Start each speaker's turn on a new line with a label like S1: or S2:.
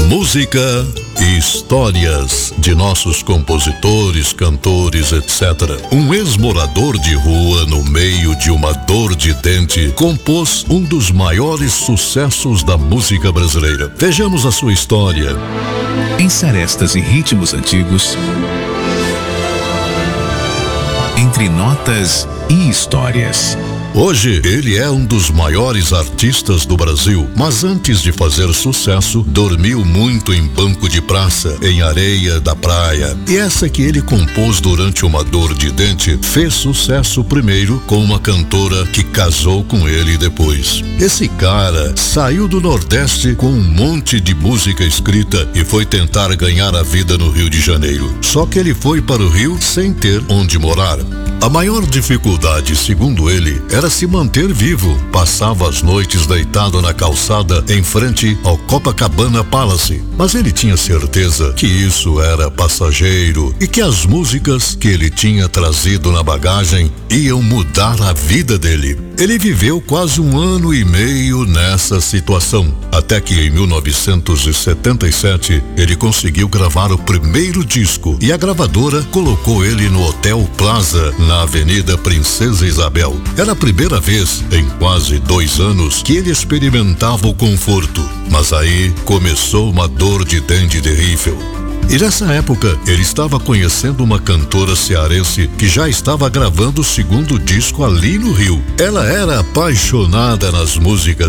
S1: Música e histórias de nossos compositores, cantores, etc. Um ex-morador de rua, no meio de uma dor de dente, compôs um dos maiores sucessos da música brasileira. Vejamos a sua história.
S2: Em serestas e ritmos antigos, entre notas e histórias.
S1: Hoje, ele é um dos maiores artistas do Brasil, mas antes de fazer sucesso, dormiu muito em banco de praça, em areia da praia. E essa que ele compôs durante uma dor de dente fez sucesso primeiro com uma cantora que casou com ele depois. Esse cara saiu do Nordeste com um monte de música escrita e foi tentar ganhar a vida no Rio de Janeiro. Só que ele foi para o Rio sem ter onde morar. A maior dificuldade, segundo ele, era se manter vivo. Passava as noites deitado na calçada em frente ao Copacabana Palace. Mas ele tinha certeza que isso era passageiro e que as músicas que ele tinha trazido na bagagem iam mudar a vida dele. Ele viveu quase 1 ano e meio nessa situação, até que em 1977 ele conseguiu gravar o primeiro disco e a gravadora colocou ele no Hotel Plaza, na Avenida Princesa Isabel. Era a primeira vez em quase 2 anos que ele experimentava o conforto, mas aí começou uma dor de dente terrível. E nessa época, ele estava conhecendo uma cantora cearense que já estava gravando o 2º disco ali no Rio. Ela era apaixonada nas músicas